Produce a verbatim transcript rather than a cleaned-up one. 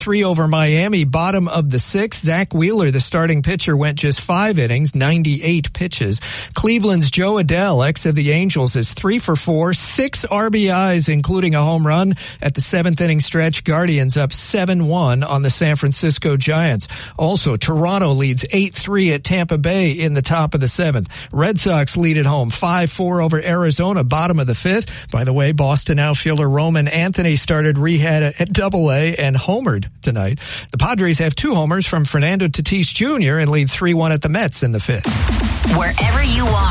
three over Miami, bottom of the sixth. Zach Wheeler, the starting pitcher, went just five innings, ninety-eight pitches. Cleveland's Joe Adell, ex of the Angels, is three for four, six R B Is, including a home run at the seventh inning stretch. Guardians up seven one on the San Francisco Giants. Also, Toronto leads eight three at Tampa Bay in the top of the seventh. Red Sox lead at home five four over Arizona, bottom of the fifth. By the way, Boston outfielder Roman Anthony started rehab at Double A and homered tonight. The Padres have two homers from Fernando Tatis Junior and lead three one at the Mets in the fifth. Wherever you are.